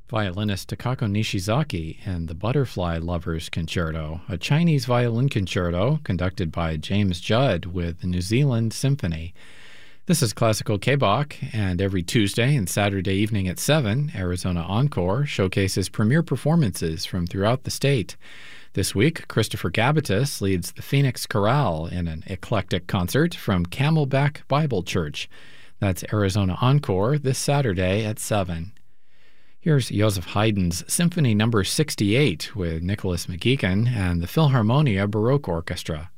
Violinist Takako Nishizaki and the Butterfly Lovers Concerto, a Chinese violin concerto conducted by James Judd with the New Zealand Symphony. This is Classical K-Bach, and every Tuesday and Saturday evening at 7, Arizona Encore showcases premier performances from throughout the state. This week, Christopher Gabatis leads the Phoenix Chorale in an eclectic concert from Camelback Bible Church. That's Arizona Encore this Saturday at 7. Here's Joseph Haydn's Symphony No. 68 with Nicholas McGeechan and the Philharmonia Baroque Orchestra.